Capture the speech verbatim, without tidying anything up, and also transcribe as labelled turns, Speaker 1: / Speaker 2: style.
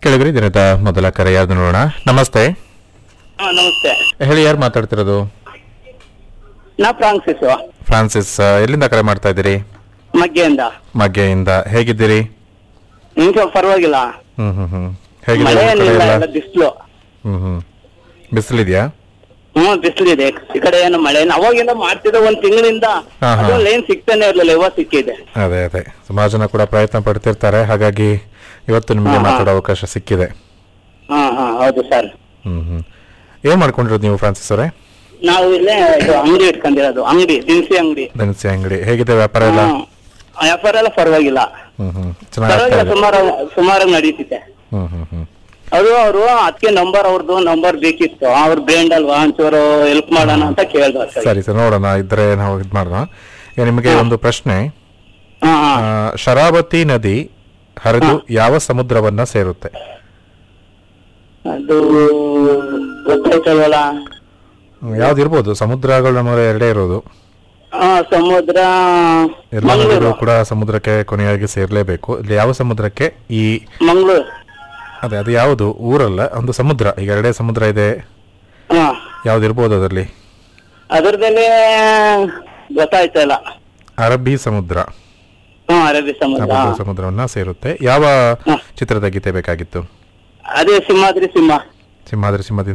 Speaker 1: ಕೇಳಿದ್ರಿ ದಿನದ ಮೊದಲ ಕರೆ ಯಾರ್ದು ನೋಡೋಣ. ನಮಸ್ತೆ.
Speaker 2: ಹಾ ನಮಸ್ತೆ.
Speaker 1: ಹೇಳಿ, ಯಾರು ಮಾತಾಡ್ತಿರೋದು?
Speaker 2: ನಾ ಫ್ರಾನ್ಸಿಸ್.
Speaker 1: ಫ್ರಾನ್ಸಿಸ್, ಎಲ್ಲಿಂದ ಕರೆ ಮಾಡ್ತಾ ಇದ್ದೀರಿ?
Speaker 2: ಮಗ್ಗೆಯಿಂದ.
Speaker 1: ಮಗ್ಗೆಯಿಂದ. ಹೇಗಿದ್ದೀರಿ?
Speaker 2: ನಿಮ್ಗೆ ಪರವಾಗಿಲ್ಲ.
Speaker 1: ಹ್ಮ್ ಹ್ಮ್ ಹ್ಮ್ ಹೇಗಿದೆ
Speaker 2: ಮಳೆ
Speaker 1: ಊರ್ ಕಡೆ
Speaker 2: ಏನಿಲ್ಲ,
Speaker 1: ಎಲ್ಲ?
Speaker 2: ಎಲ್ಲ ಬಿಸಿಲು.
Speaker 1: ಹ್ಮ್ ಹ್ಮ್ ಬಿಸಿಲಿದ್ಯಾ?
Speaker 2: ಹ್ಮ್ ಬಿಸಿಲಿದೆ ಈ ಕಡೆ. ಏನು ಮಳೆ ಇಲ್ಲ. ಅವಾಗೆಲ್ಲ ಮಾಡ್ತಿದ್ದ ಒಂದ್ ತಿಂಗಳಿಂದ
Speaker 1: ಹಾ, ಹಾ.
Speaker 2: ಲೈನ್ ಸಿಗ್ತಾನೆ ಇರ್ಲಿಲ್ಲ, ಇವಾಗ ಸಿಕ್ಕಿದೆ.
Speaker 1: ಅದೇ ಅದೇ ಸುಮಾರು ಜನ ಕೂಡ ಪ್ರಯತ್ನ ಪಡ್ತಿರ್ತಾರೆ, ಹಾಗಾಗಿ ಇವತ್ತು ನಿಮಗೆ
Speaker 2: ಹಾ, ಹಾ.
Speaker 1: ಮಾತಾಡೋ ಅವಕಾಶ ಸಿಕ್ಕಿದೆ.
Speaker 2: ಹಾ ಹಾ ಹೌದು ಸರ್.
Speaker 1: ಹ್ಮ್ ಹ್ಮ್ ಏನ್ ಮಾಡ್ಕೊಂಡಿರೋದು ನೀವು ಫ್ರಾನ್ಸಿಸ್ ಅವರೇ?
Speaker 2: ನಾವು ಇಲ್ಲೇ ಇದು ಅಂಗಡಿ ಇಟ್ಕೊಂಡಿರೋದು, ಅಂಗಡಿ ದಿನಸಿ ಅಂಗಡಿ.
Speaker 1: ದಿನಸಿ ಅಂಗಡಿ. ಹೇಗಿದೆ ವ್ಯಾಪಾರ ಎಲ್ಲ?
Speaker 2: ಹ್ಮ್. ವ್ಯಾಪಾರ ಎಲ್ಲ ಪರವಾಗಿಲ್ಲ.
Speaker 1: ಹ್ಮ್ ಹ್ಮ್ ಚೆನ್ನಾಗಿ
Speaker 2: ಪರವಾಗಿಲ್ಲ,
Speaker 1: ಆಗ್ತಾ ಇದೆ.
Speaker 2: ಸುಮಾರು ಸುಮಾರಾಗಿ ನಡೀತಿದೆ.
Speaker 1: ಹ್ಮ್ ಹ್ಮ್ ಹ್ಮ್
Speaker 2: ಅದು ಅವರು ಅದಕ್ಕೆ ನಂಬರ್, ಅವ್ರದ್ದು ನಂಬರ್ ಬೇಕಿತ್ತು. ಅವ್ರ ಬ್ರ್ಯಾಂಡ್ ಅಲ್ವಾ, ಒಂಚೂರು ಹೆಲ್ಪ್ ಮಾಡೋಣ ಅಂತ ಕೇಳ್ದ.
Speaker 1: ಸರಿ ಸರ್, ನೋಡೋಣ ಇದ್ರೆ ನಾವು ಇದು ಮಾಡೋಣ. ಈಗ ನಿಮಗೆ ಒಂದು ಪ್ರಶ್ನೆ.
Speaker 2: ಹಾ ಹಾ
Speaker 1: ಆ, ಶರಾವತಿ ನದಿ ಹರಿದು ಯಾವ ಸಮುದ್ರವನ್ನ ಸೇರುತ್ತೆ?
Speaker 2: ಅದು ಗೊತ್ತಾಯ್ತಲ್ವಲ್ಲ.
Speaker 1: ಯಾವ್ದಿರ್ಬೋದು, ಸಮುದ್ರಗಳು ನಮ್ಮ ಎರಡೇ ಇರೋದು.
Speaker 2: ಆ, ಸಮುದ್ರ
Speaker 1: ಎಲ್ಲ
Speaker 2: ಮಂಗಳೂರು.
Speaker 1: ನದಿಗಳು ಕೂಡ ಸಮುದ್ರಕ್ಕೆ ಕೊನೆಯಾಗಿ ಸೇರ್ಲೇಬೇಕು. ಇಲ್ಲಿ ಯಾವ ಸಮುದ್ರಕ್ಕೆ ಈ
Speaker 2: ಮಂಗಳೂರು.
Speaker 1: ಅದೇ ಅದು ಯಾವುದು ಊರಲ್ಲ, ಒಂದು ಸಮುದ್ರ. ಈಗ ಎರಡೇ ಸಮುದ್ರ ಇದೆ,
Speaker 2: ಹಾ
Speaker 1: ಯಾವ್ದಿರ್ಬೋದು ಅದರಲ್ಲಿ?
Speaker 2: ಅದರದಲ್ಲಿ ಗೊತ್ತಾಯ್ತಲ್ಲ.
Speaker 1: ಅರಬ್ಬಿ ಸಮುದ್ರ.
Speaker 2: ಹಾ ಅರಬ್ಬಿ ಸಮುದ್ರ.
Speaker 1: ಅರಬ್ಬಿ ಸಮುದ್ರವನ್ನ ಸೇರುತ್ತೆ. ಯಾವ
Speaker 2: ಹಾ.
Speaker 1: ಚಿತ್ರದ ಗೀತೆ ಬೇಕಾಗಿತ್ತು?
Speaker 2: ಅದೇ ಸಿಂಹಾದ್ರಿ ಸಿಂಹ.
Speaker 1: ಸಿಂಹಾದ್ರಿ ಸಿಂಹದಿಂದ